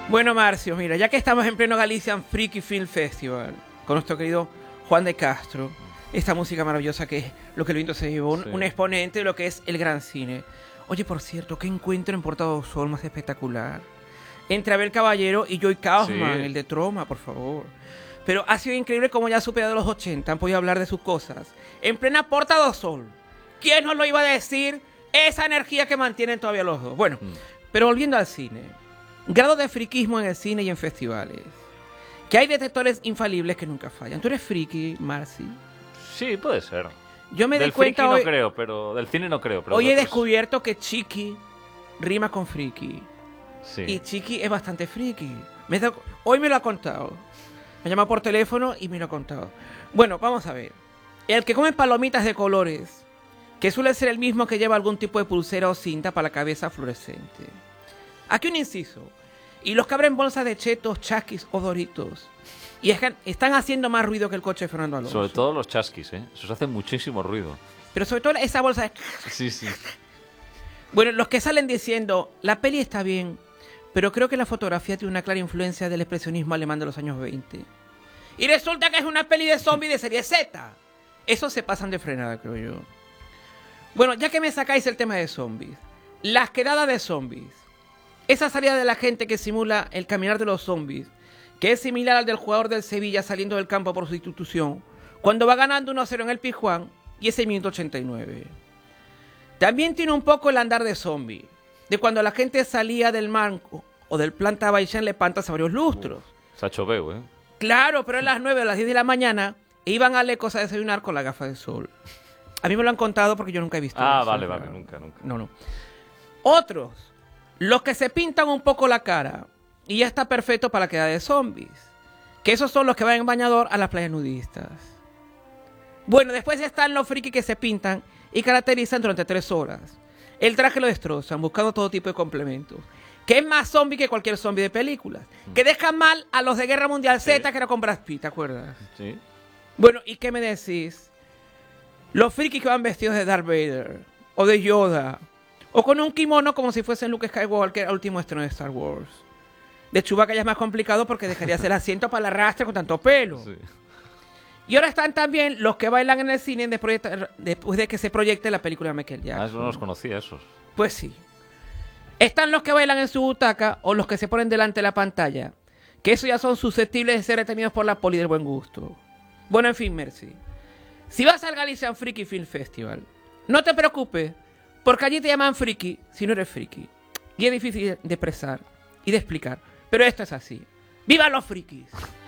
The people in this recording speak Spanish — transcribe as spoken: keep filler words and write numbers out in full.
Bueno, Marcio, mira, ya que estamos en pleno Galician Freaky Film Festival, con nuestro querido Juan de Castro, esta música maravillosa que es lo que el viento se llevó, un, sí. un exponente de lo que es el gran cine. Oye, por cierto, qué encuentro en Portado Sol más espectacular. Entre Abel Caballero y Joy Kaufman, sí. el de Troma, por favor. Pero ha sido increíble cómo ya superado los ochenta han podido hablar de sus cosas. En plena Portado Sol. ¿Quién nos lo iba a decir? Esa energía que mantienen todavía los dos. Bueno, mm. pero volviendo al cine. Grado de friquismo en el cine y en festivales. Que hay detectores infalibles que nunca fallan. ¿Tú eres friki, Marci? Sí, puede ser. Yo me del di cuenta friki hoy... no creo, pero... Del cine no creo, pero... Hoy he otros... descubierto que chiqui rima con friki. Sí. Y chiqui es bastante friki. Me da... Hoy me lo ha contado. Me llama por teléfono y me lo ha contado. Bueno, vamos a ver. El que come palomitas de colores, que suele ser el mismo que lleva algún tipo de pulsera o cinta para la cabeza fluorescente. Aquí un inciso. Y los que abren bolsas de chetos, chasquis o doritos. Y es que están haciendo más ruido que el coche de Fernando Alonso. Sobre todo los chasquis, ¿eh? Esos hacen muchísimo ruido. Pero sobre todo esa bolsa de... Sí, sí. Bueno, los que salen diciendo, la peli está bien, pero creo que la fotografía tiene una clara influencia del expresionismo alemán de los años veinte. Y resulta que es una peli de zombies de serie Z. Eso se pasan de frenada, creo yo. Bueno, ya que me sacáis el tema de zombies. Las quedadas de zombies. Esa salida de la gente que simula el caminar de los zombies, que es similar al del jugador del Sevilla saliendo del campo por sustitución, cuando va ganando uno a cero en el Pizjuán, y ese minuto ochenta y nueve. También tiene un poco el andar de zombie, de cuando la gente salía del manco o del planta baixa en Lepanta a varios lustros. Uh, Sacho veo, ¿eh? Claro, pero a las nueve o a las diez de la mañana e iban a Lecos a desayunar con la gafa de sol. A mí me lo han contado porque yo nunca he visto Ah, eso, vale, claro. vale, nunca, nunca. No, no. Otros, los que se pintan un poco la cara y ya está perfecto para la queda de zombies. Que esos son los que van en bañador a las playas nudistas. Bueno, después están los frikis que se pintan y caracterizan durante tres horas. El traje lo destrozan, buscando todo tipo de complementos. Que es más zombie que cualquier zombie de películas. Mm. Que dejan mal a los de Guerra Mundial Z, sí. que era con Brad Pitt, ¿te acuerdas? Sí. Bueno, ¿y qué me decís? Los frikis que van vestidos de Darth Vader, o de Yoda, o con un kimono como si fuesen Luke Skywalker al último estreno de Star Wars. De Chewbacca ya es más complicado porque dejaría hacer asiento para el arrastre con tanto pelo. Sí. Y ahora están también los que bailan en el cine después de que se proyecte la película de Michael Jackson. Ah, eso no los conocía, esos. Pues sí. Están los que bailan en su butaca o los que se ponen delante de la pantalla, que esos ya son susceptibles de ser detenidos por la poli del buen gusto. Bueno, en fin, Mercy. Si vas al Galician Freaky Film Festival, no te preocupes, porque allí te llaman friki si no eres friki. Y es difícil de expresar y de explicar, pero esto es así. ¡Viva los frikis!